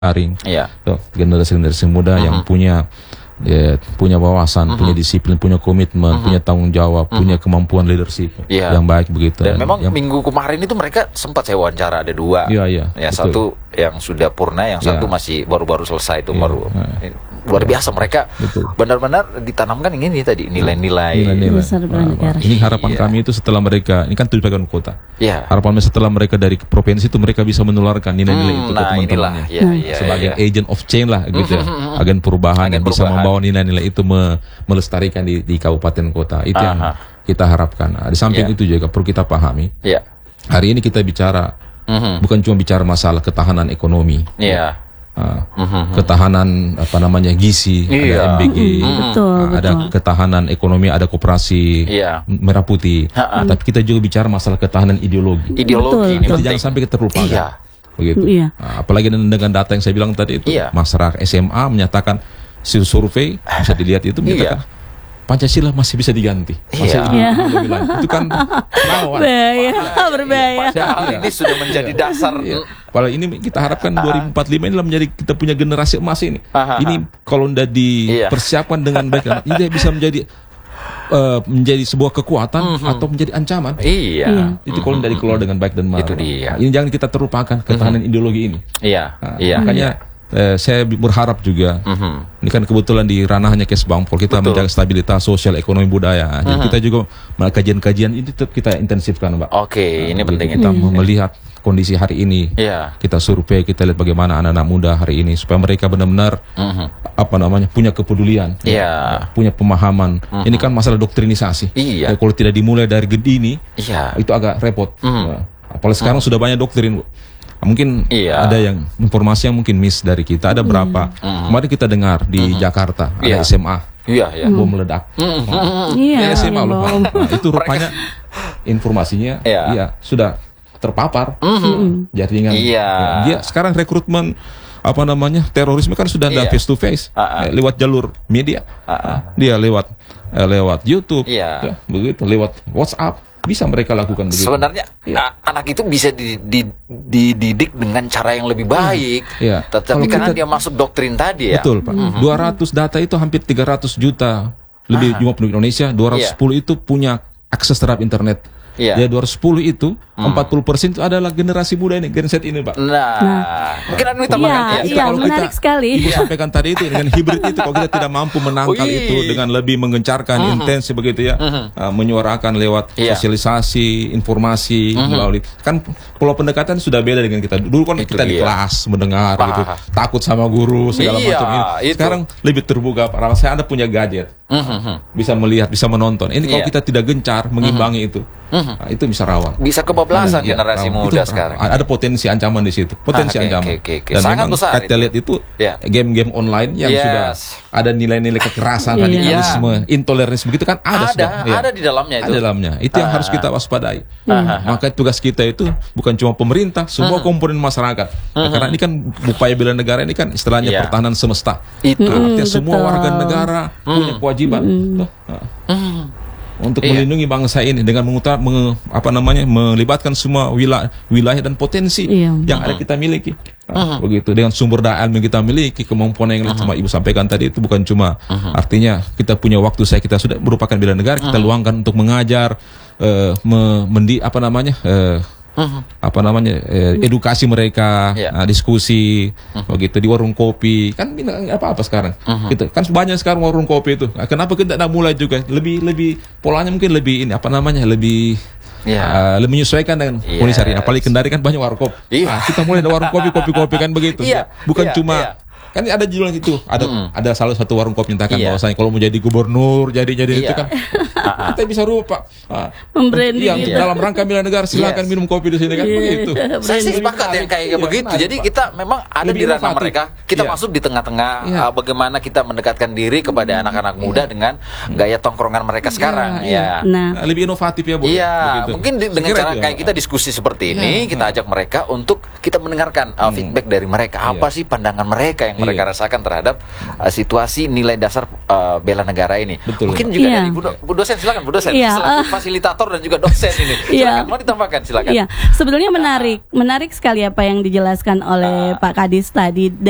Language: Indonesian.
daring. Generasi muda yang punya wawasan, punya disiplin, punya komitmen, punya tanggung jawab, punya kemampuan leadership yang baik begitu. Dan memang minggu kemarin itu mereka sempat saya wawancara, ada dua. Satu yang sudah purna, yang satu masih baru-baru selesai itu luar biasa, mereka benar-benar ditanamkan ini tadi nilai-nilai besar bernegara. Ini harapan kami itu setelah mereka, ini kan 7 bagian kota. Harapan setelah mereka dari provinsi itu mereka bisa menularkan nilai-nilai itu ke teman-temannya. Sebagai agent of change lah gitu ya. Agen perubahan yang bisa membawa nilai-nilai itu melestarikan di kabupaten kota. Itu yang kita harapkan. Di samping itu juga perlu kita pahami. Hari ini kita bicara bukan cuma bicara masalah ketahanan ekonomi. Ketahanan gizi, ada MBG, ada ketahanan ekonomi, ada koperasi Merah Putih. Tapi kita juga bicara masalah ketahanan ideologi. Itu jangan sampai kita terlupakan. Begitu. Apalagi dengan data yang saya bilang tadi itu, masyarakat SMA menyatakan survei bisa dilihat itu menyatakan Pancasila masih bisa diganti. Itu kan berbahaya. Ini sudah menjadi dasar. Kalau ini kita harapkan 2045 ini menjadi kita punya generasi emas ini. Ini kalau tidak dipersiapkan dengan baik, ini bisa menjadi sebuah kekuatan atau menjadi ancaman. Itu kalau tidak dikelola dengan baik dan benar. Ini jangan kita terlupakan ketahanan ideologi ini. Makanya saya berharap juga, ini kan kebetulan di ranahnya Kesbangpol, kita menjaga stabilitas sosial, ekonomi, budaya. Jadi kita juga kajian-kajian ini tetap kita intensifkan, Mbak. Ini penting. Kita melihat kondisi hari ini, kita survei, kita lihat bagaimana anak-anak muda hari ini, supaya mereka benar-benar punya kepedulian, punya pemahaman. Ini kan masalah doktrinisasi. Kalau tidak dimulai dari dini, itu agak repot. Apalagi sekarang sudah banyak doktrin, Bu. Mungkin ada yang informasi yang mungkin miss dari kita. Ada berapa kemarin kita dengar di Jakarta ada SMA bom meledak. SMA loh. Itu rupanya informasinya sudah terpapar jaringan. Dia sekarang rekrutmen terorisme kan sudah ada face to face lewat jalur media. Dia lewat YouTube, begitu, lewat WhatsApp. Bisa mereka lakukan begitu. Sebenarnya anak itu bisa dididik dengan cara yang lebih baik. Tetapi karena dia masuk doktrin tadi Betul, Pak. 200 data itu hampir 300 juta lebih jumlah penduduk Indonesia. 210 itu punya akses terhadap internet. 210 itu 40% itu adalah generasi muda ini, Gen Z ini, Pak. Mungkin ada ditambahkan kalau menarik sekali. Ibu sampaikan tadi itu dengan hibrid itu, kalau kita tidak mampu menangkal itu dengan lebih mengencarkan intensif begitu menyuarakan lewat sosialisasi, informasi melalui, kan pola pendekatan sudah beda dengan kita. Dulu kan kita di kelas mendengar gitu, takut sama guru segala macam ini. Sekarang lebih terbuka, Pak. Saya Anda punya gadget. Bisa melihat, bisa menonton. Ini kalau kita tidak gencar mengimbangi itu, itu bisa rawan. Bisa kebablasan generasi muda sekarang. Ada potensi ancaman di situ. Ancaman. Dan sangat memang besar kita lihat itu game-game online yang sudah ada nilai-nilai kekerasan, radikalisme, intoleransi begitu kan ada di dalamnya itu. Itu yang harus kita waspadai. Maka tugas kita itu bukan cuma pemerintah, semua komponen masyarakat. Karena ini kan upaya bela negara ini kan istilahnya pertahanan semesta. Artinya semua warga negara punya kewajiban untuk melindungi bangsa ini dengan melibatkan semua wilayah dan potensi yang ada kita miliki. Begitu, dengan sumber daya alam yang kita miliki, kemampuan yang sama Ibu sampaikan tadi itu bukan cuma artinya kita punya waktu, kita sudah merupakan bela negara, kita luangkan untuk mengajar, edukasi mereka, diskusi, begitu di warung kopi, kan apa sekarang, gitu kan banyak sekarang warung kopi itu. Kenapa kita tidak mulai juga lebih polanya mungkin lebih lebih menyesuaikan dengan kondisi hari ini. Apalagi Kendari kan banyak warung kopi. Kita mulai dari warung kopi kan begitu. Bukan cuma kan ada judul itu, ada salah satu warung kopi menyatakan bahwasanya kalau mau jadi gubernur, jadi itu kan kita bisa rupa dalam rangka bela negara, silakan minum kopi di sini kan begitu. Saya sih sepakat yang kayak begitu. Jadi kita memang ada di ranah mereka, kita masuk di tengah-tengah, bagaimana kita mendekatkan diri kepada anak-anak muda dengan gaya tongkrongan mereka sekarang. Lebih inovatif ya, Bu. Mungkin dengan cara kayak kita diskusi seperti ini, kita ajak mereka untuk kita mendengarkan feedback dari mereka, apa sih pandangan mereka yang mereka rasakan terhadap situasi nilai dasar bela negara ini. Mungkin juga dari Bu dosen, silakan Bu dosen, fasilitator dan juga dosen ini. Silakan, mau ditambahkan, silakan. Sebetulnya menarik sekali apa yang dijelaskan oleh Pak Kadis tadi.